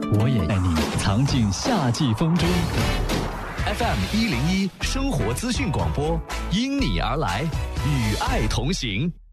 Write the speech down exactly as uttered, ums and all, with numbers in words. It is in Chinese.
我也爱你藏进夏季风中。 F M 一零一生活资讯广播，因你而来，与爱同行。